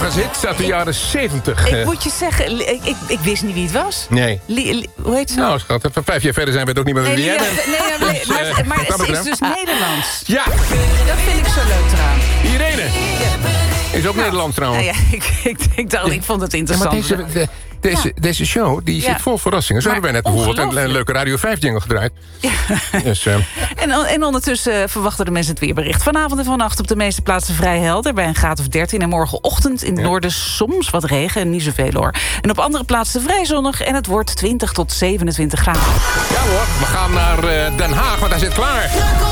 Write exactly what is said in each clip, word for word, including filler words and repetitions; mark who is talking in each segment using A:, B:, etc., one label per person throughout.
A: eens hit uit de jaren zeventig.
B: Ik moet je zeggen, ik, ik, ik wist niet wie het was.
A: Nee.
B: Li, li, hoe heet ze?
A: Nou, schat, vijf jaar verder zijn we het ook niet meer wie
B: nee,
A: jij
B: nee,
A: bent.
B: nee, nee, maar,
A: Dus,
B: maar,
A: uh,
B: maar
A: wat dat
B: ze is
A: betreft.
B: dus Nederlands.
A: Ja.
B: Dat vind ik zo leuk eraan.
A: Irene. Is ook
B: Nou,
A: Nederlands trouwens.
B: Nou ja, ik, ik, ik dacht, ik vond het interessant.
A: Ja, maar deze, de, deze, ja. deze show die
B: Ja.
A: zit vol verrassingen. Zo
B: Maar
A: hebben wij net bijvoorbeeld een, een leuke Radio vijf jingle gedraaid.
B: Ja.
A: Dus, uh,
B: en, en ondertussen verwachten de mensen het weerbericht. Vanavond en vannacht op de meeste plaatsen vrij helder. Bij een graad of dertien. En morgenochtend in het ja. noorden soms wat regen en niet zoveel hoor. En op andere plaatsen vrij zonnig. En het wordt twintig tot zevenentwintig graden.
A: Ja hoor, we gaan naar uh, Den Haag, want hij zit klaar.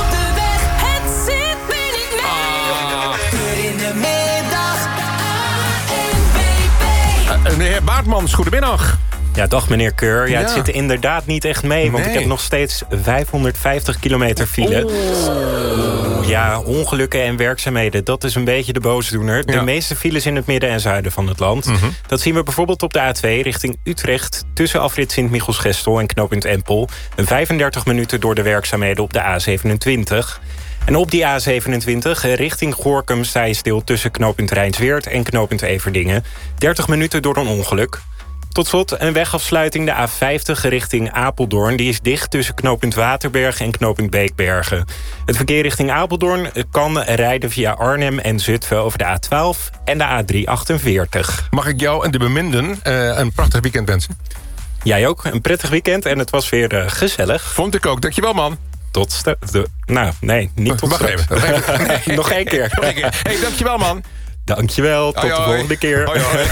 A: De heer Baartmans, goedemiddag.
C: Ja, dag meneer Keur. Ja,
A: ja.
C: Het zit er inderdaad niet echt mee, want nee. ik heb nog steeds vijfhonderdvijftig kilometer file. Oh. Ja, ongelukken en werkzaamheden, dat is een beetje de boosdoener. De ja. meeste files in het midden en zuiden van het land. Mm-hmm. Dat zien we bijvoorbeeld op de A twee richting Utrecht, tussen afrit Sint-Michielsgestel en knooppunt Empel. Een vijfendertig minuten door de werkzaamheden op de A zevenentwintig. En op die A zevenentwintig richting Gorinchem sta je stil tussen knooppunt Rijnsweert en knooppunt Everdingen. dertig minuten door een ongeluk. Tot slot een wegafsluiting, de A vijftig richting Apeldoorn. Die is dicht tussen knooppunt Waterberg en knooppunt Beekbergen. Het verkeer richting Apeldoorn kan rijden via Arnhem en Zutphen over de A twaalf en de A driehonderdachtenveertig.
A: Mag ik jou en de beminden uh, een prachtig weekend wensen?
C: Jij ook, een prettig weekend en het was weer uh, gezellig.
A: Vond ik ook, dankjewel man.
C: Tot st- de, nou, nee, niet tot
A: Wacht even. Wacht even.
C: Nee, nog één keer.
A: Nog één keer. Hey, dankjewel man.
C: Dankjewel, tot hoi, de volgende keer.
A: Hoi, hoi.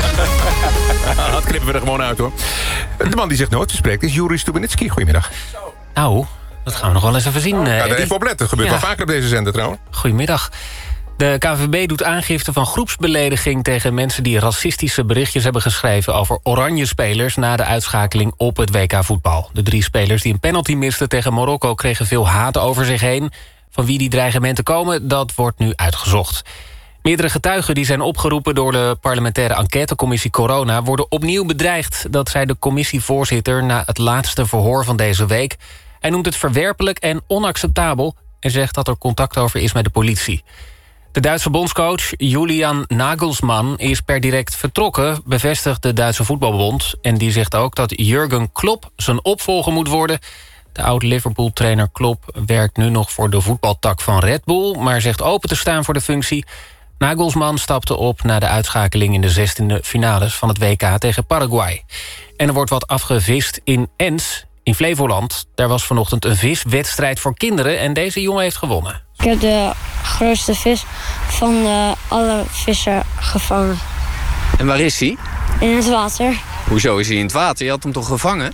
A: Dat knippen we er gewoon uit hoor. De man die zich nooit verspreekt is Juri Stubenitski. Goedemiddag.
D: Nou, dat gaan we nog wel eens even zien.
A: Ja, daar
D: Eddie.
A: even op letten. Dat gebeurt ja. wel vaker op deze zender trouwens.
D: Goedemiddag. De K N V B doet aangifte van groepsbelediging tegen mensen die racistische berichtjes hebben geschreven over oranje spelers na de uitschakeling op het W K voetbal. De drie spelers die een penalty misten tegen Marokko kregen veel haat over zich heen. Van wie die dreigementen komen, dat wordt nu uitgezocht. Meerdere getuigen die zijn opgeroepen door de parlementaire enquêtecommissie Corona worden opnieuw bedreigd. Dat zei de commissievoorzitter na het laatste verhoor van deze week. Hij noemt het verwerpelijk en onacceptabel en zegt dat er contact over is met de politie. De Duitse bondscoach Julian Nagelsmann is per direct vertrokken, bevestigt de Duitse voetbalbond. En die zegt ook dat Jurgen Klopp zijn opvolger moet worden. De oud-Liverpool-trainer Klopp werkt nu nog voor de voetbaltak van Red Bull, maar zegt open te staan voor de functie. Nagelsmann stapte op na de uitschakeling in de zestiende finales van het W K tegen Paraguay. En er wordt wat afgevist in Ens, in Flevoland. Daar was vanochtend een viswedstrijd voor kinderen en deze jongen heeft gewonnen.
E: Ik heb de grootste vis van uh, alle vissen gevangen.
F: En waar is hij?
E: In het water.
F: Hoezo is hij in het water? Je had hem toch gevangen?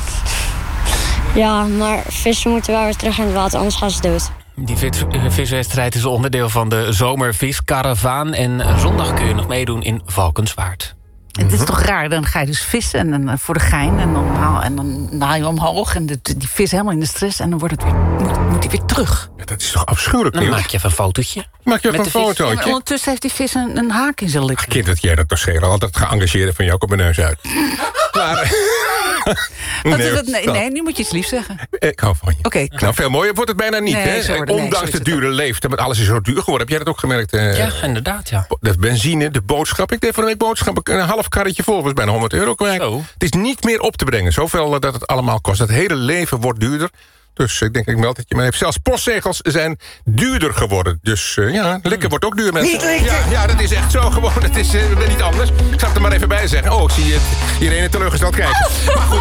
E: Ja, maar vissen moeten wel weer terug in het water, anders gaan ze dood.
D: Die vis, viswedstrijd is onderdeel van de zomerviskaravaan. En zondag kun je nog meedoen in Valkenswaard.
B: Het is toch raar, dan ga je dus vissen en dan voor de gein en dan haal, en dan haal je omhoog en de, die vis helemaal in de stress en dan wordt het weer, moet, moet hij weer terug.
A: Ja, dat is toch afschuwelijk.
D: Dan maak je even een fotootje.
A: Maak je even een fotootje.
B: Ja, ondertussen heeft die vis een, een haak in zijn lippen.
A: Ach, kind, dat jij dat toch schelen. Altijd geëngageerd van jou op mijn neus uit. Maar...
B: Nee, nee, dat, nee, nee, nu moet je iets lief zeggen.
A: Ik hou van je.
B: Oké,
A: okay, nou, veel mooier wordt het bijna niet.
B: Nee,
A: hè?
B: zo worden,
A: Ondanks
B: nee,
A: de dure leeftijd. Alles is zo duur geworden. Heb jij dat ook gemerkt? Uh,
D: ja, inderdaad, ja.
A: De benzine, de boodschap. Ik deed van de week boodschappen. Een half karretje vol was bijna honderd euro kwijt.
D: Zo.
A: Het is niet meer op te brengen. Zoveel dat het allemaal kost. Het hele leven wordt duurder. Dus ik denk, ik meld het je maar even. Zelfs postzegels zijn duurder geworden. Dus uh, ja, likken wordt ook duur, mensen. Niet likken! Ja, ja, dat is echt zo gewoon. Het is uh, niet anders. Ik zal het er maar even bij zeggen. Oh, ik zie het Irene teleurgesteld kijken. Maar goed.